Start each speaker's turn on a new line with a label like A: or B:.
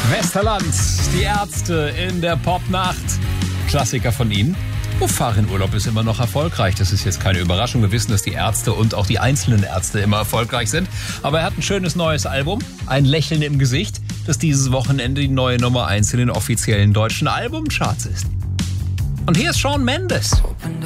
A: Westerland, die Ärzte in der Popnacht. Klassiker von ihnen. Fahrradurlaub ist immer noch erfolgreich. Das ist jetzt keine Überraschung. Wir wissen, dass die Ärzte und auch die einzelnen Ärzte immer erfolgreich sind. Aber er hat ein schönes neues Album, ein Lächeln im Gesicht, das dieses Wochenende die neue Nummer 1 in den offiziellen deutschen Albumcharts ist. Und hier ist Shawn Mendes.
B: Opened